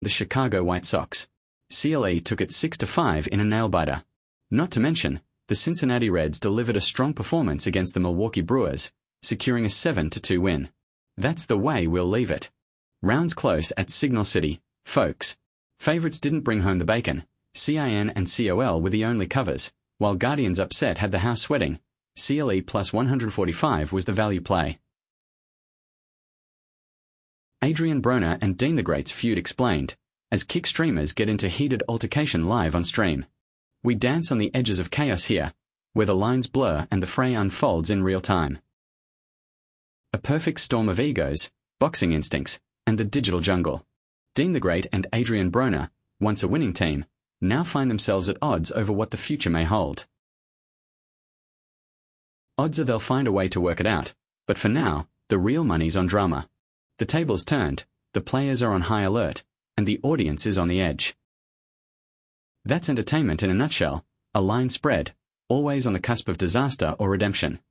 the Chicago White Sox. CLE took it 6-5 in a nail-biter. Not to mention, the Cincinnati Reds delivered a strong performance against the Milwaukee Brewers, securing a 7-2 win. That's the way we'll leave it. Rounds close at Signal City, folks. Favorites didn't bring home the bacon. CIN and COL were the only covers, while Guardians Upset had the house sweating. CLE plus 145 was the value play. Adrian Broner and Dean the Great's feud explained, as kick streamers get into heated altercation live on stream. We dance on the edges of chaos here, where the lines blur and the fray unfolds in real time. A perfect storm of egos, boxing instincts, and the digital jungle. Dean the Great and Adrian Broner, once a winning team, now find themselves at odds over what the future may hold. Odds are they'll find a way to work it out, but for now, the real money's on drama. The table's turned, the players are on high alert, and the audience is on the edge. That's entertainment in a nutshell, a line spread, always on the cusp of disaster or redemption.